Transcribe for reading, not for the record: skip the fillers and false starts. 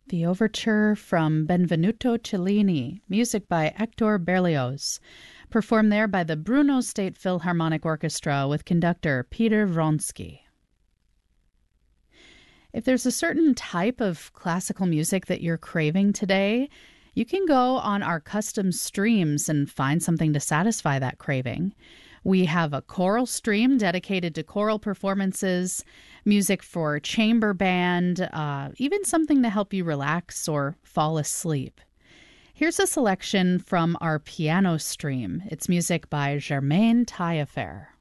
The overture from Benvenuto Cellini, music by Hector Berlioz, performed there by the Brno State Philharmonic Orchestra with conductor Peter Vronsky. If there's a certain type of classical music that you're craving today, you can go on our custom streams and find something to satisfy that craving. We have a choral stream dedicated to choral performances, music for chamber band, even something to help you relax or fall asleep. Here's a selection from our piano stream. It's music by Germaine Taillefer.